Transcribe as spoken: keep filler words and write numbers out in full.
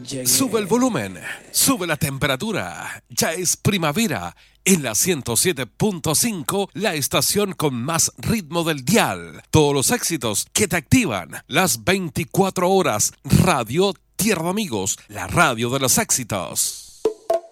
Llegué. Sube el volumen, sube la temperatura. Ya es primavera en la ciento siete punto cinco, la estación con más ritmo del dial. Todos los éxitos que te activan las veinticuatro horas. Radio Tierra de Amigos, la radio de los éxitos.